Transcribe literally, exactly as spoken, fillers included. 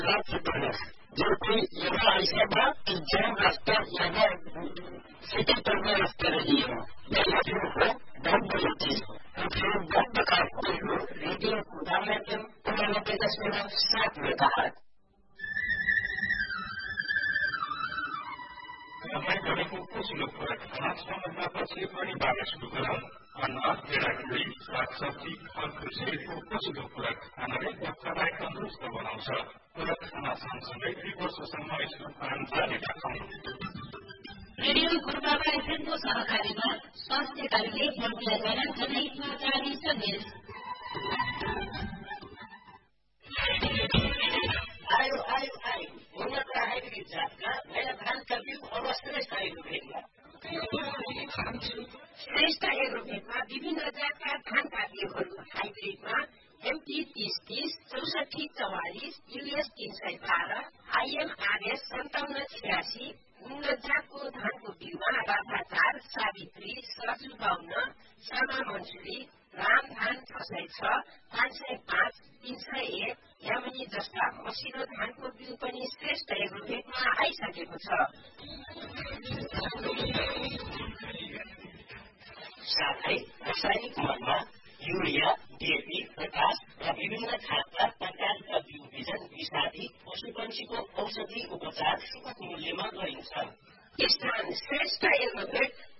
जो कि यहाँ ऐसा था कि जो रास्ता यहाँ सिटी करने रास्ते रही है रेडियो को बहुत बड़ी चीज है फिर बहुत काटते हो रेडियो को डालने के उन्होंने के दस मिनट साथ में कहा मैं गरेको कुचलो खुराक समाजमा पछि पनि बाँड्न सुरु गरौँ अन्न केराकुडी सागसब्जी फलफुलको कुचलो खुराक खानाले बच्चालाई तन्दुरुस्त बनाउँछ खुराक खाना सँगसँगै दुई वर्षसम्म स्तनपान जारी राखौँ। रेडियो गुरुबाबा एफएमको सहकारीमा स्वास्थ्य कार्य बन्द जनहितमा जारी सन्देश। आयो आयो आयो उन्नत हाइब्रिड जातका नयाँ धानका बिउ अवश्य हाइब्रिडमा श्रेष्ठ एग्रोभेटमा विभिन्न जातका धानका बिउहरू हाइब्रिडमा एमटी तीस तीस चौसठी चौवालिस युएस तीन सय बाह्र आइएमआरएस सन्ताउन्न छियासी उन्नत जातको धानको बिउमा राधाचार सावित्री सरजु बाहुन श्यामा मन्सुरी रामधान छ सय छ पाँच सय पाँच तीन सय एक यामनी जस्ता मसिनो धानको बिउ पनि श्रेष्ठ एग्रोभेटमा आइसकेको छ। साथै रासायनिक मलमा युरिया डिएपी पोटास र विभिन्न खाद्यका तरकारीका बिउ बिजन विषादी पशुपन्छीको औषधि उपचार सुपथ मूल्यमा गरिन्छ। स्थान श्रेष्ठ एग्रोभेट